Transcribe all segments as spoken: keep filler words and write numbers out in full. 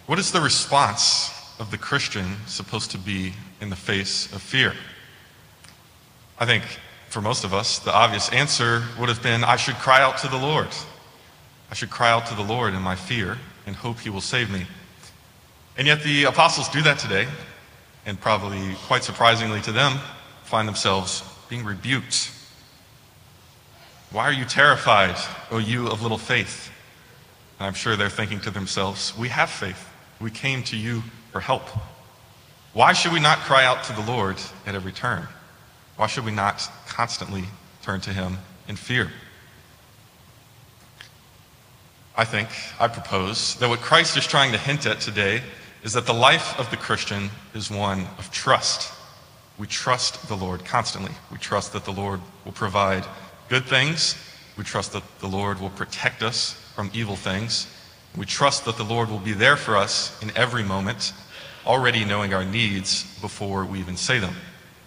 What is the response of the Christian supposed to be in the face of fear? I think for most of us, the obvious answer would have been, I should cry out to the Lord. I should cry out to the Lord in my fear and hope he will save me. And yet the apostles do that today, and probably quite surprisingly to them, find themselves being rebuked. Why are you terrified, O you of little faith? And I'm sure they're thinking to themselves, we have faith. We came to you for help. Why should we not cry out to the Lord at every turn? Why should we not constantly turn to him in fear? I think, I propose, that what Christ is trying to hint at today is that the life of the Christian is one of trust. We trust the Lord constantly. We trust that the Lord will provide good things. We trust that the Lord will protect us from evil things. We trust that the Lord will be there for us in every moment, already knowing our needs before we even say them.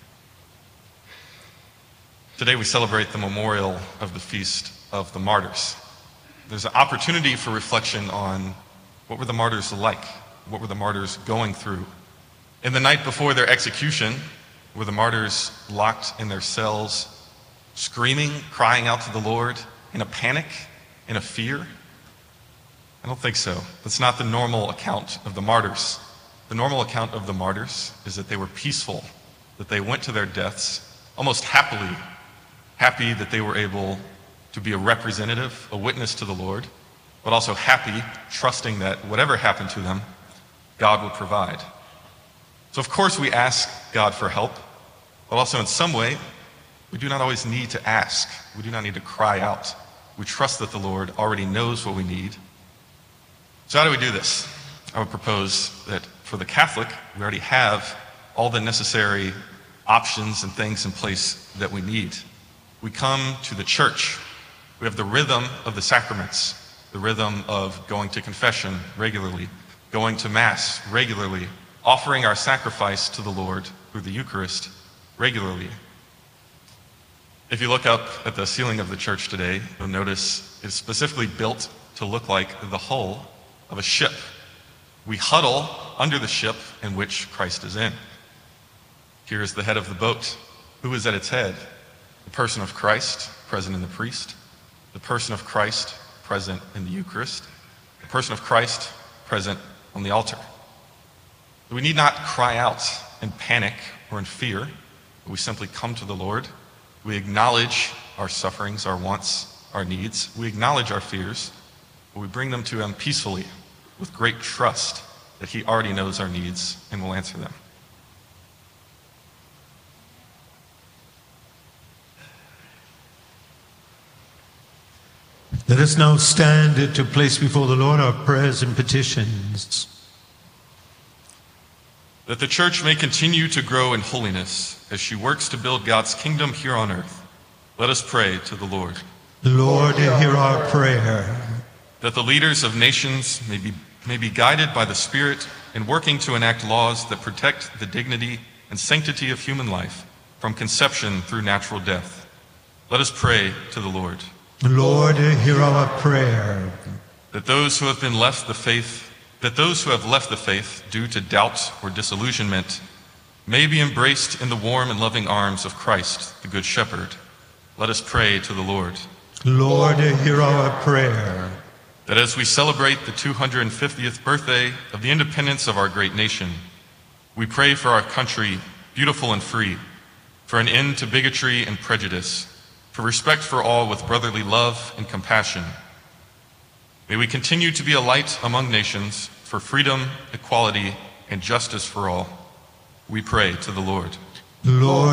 Today we celebrate the memorial of the Feast of the Martyrs. There's an opportunity for reflection on what were the martyrs like? What were the martyrs going through? In the night before their execution, were the martyrs locked in their cells, screaming, crying out to the Lord in a panic, in a fear? I don't think so. That's not the normal account of the martyrs. The normal account of the martyrs is that they were peaceful, that they went to their deaths almost happily, happy that they were able to be a representative, a witness to the Lord, but also happy, trusting that whatever happened to them, God would provide. So of course we ask God for help, but also in some way, we do not always need to ask. We do not need to cry out. We trust that the Lord already knows what we need. So how do we do this? I would propose that for the Catholic, we already have all the necessary options and things in place that we need. We come to the church. We have the rhythm of the sacraments, the rhythm of going to confession regularly, going to Mass regularly, offering our sacrifice to the Lord through the Eucharist regularly. If you look up at the ceiling of the church today, you'll notice it's specifically built to look like the hull of a ship. We huddle under the ship in which Christ is in. Here is the head of the boat. Who is at its head? The person of Christ, present in the priest. The person of Christ, present in the Eucharist. The person of Christ, present on the altar. We need not cry out in panic or in fear, but we simply come to the Lord. We acknowledge our sufferings, our wants, our needs. We acknowledge our fears, but we bring them to him peacefully with great trust that he already knows our needs and will answer them. Let us now stand to place before the Lord our prayers and petitions. That the church may continue to grow in holiness as she works to build God's kingdom here on earth, let us pray to the Lord. Lord, hear our prayer. That the leaders of nations may be, may be guided by the Spirit in working to enact laws that protect the dignity and sanctity of human life from conception through natural death. Let us pray to the Lord. Lord, hear our prayer. That those who have been left the faith, that those who have left the faith due to doubt or disillusionment may be embraced in the warm and loving arms of Christ, the Good Shepherd. Let us pray to the Lord. Lord, hear our prayer. That as we celebrate the two hundred fiftieth birthday of the independence of our great nation, we pray for our country, beautiful and free, for an end to bigotry and prejudice, for respect for all with brotherly love and compassion. May we continue to be a light among nations for freedom, equality, and justice for all. We pray to the Lord. Lord,